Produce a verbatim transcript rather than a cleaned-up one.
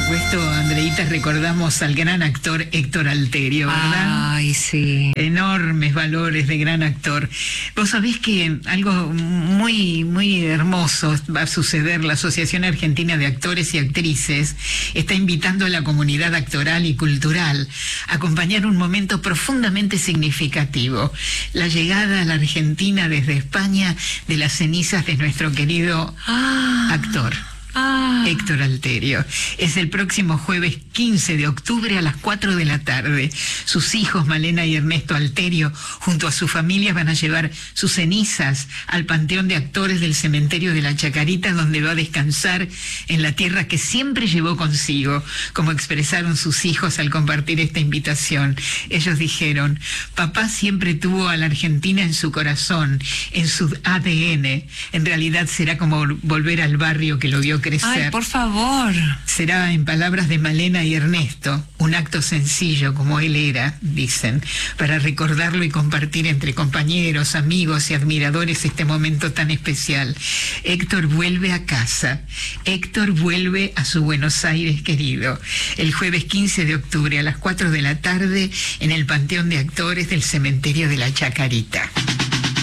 supuesto, Andreita, recordamos al gran actor Héctor Alterio, ¿verdad? Ay, sí. Enormes valores de gran actor. Vos sabés que algo muy, muy hermoso va a suceder. La Asociación Argentina de Actores y Actrices está invitando a la comunidad actoral y cultural a acompañar un momento profundamente significativo: la llegada a la Argentina desde España de las cenizas de nuestro querido Ah. actor. Ah. Héctor Alterio. Es el próximo jueves quince de octubre a las cuatro de la tarde. Sus hijos, Malena y Ernesto Alterio, junto a su familia, van a llevar sus cenizas al Panteón de Actores del Cementerio de la Chacarita, donde va a descansar en la tierra que siempre llevó consigo, como expresaron sus hijos al compartir esta invitación. Ellos dijeron: papá siempre tuvo a la Argentina en su corazón, en su A D N. En realidad será como volver al barrio que lo vio crecer. Ay, por favor. Será, en palabras de Malena y Ernesto, un acto sencillo como él era, dicen, para recordarlo y compartir entre compañeros, amigos y admiradores este momento tan especial. Héctor vuelve a casa. Héctor vuelve a su Buenos Aires querido. El jueves quince de octubre a las cuatro de la tarde en el Panteón de Actores del Cementerio de la Chacarita.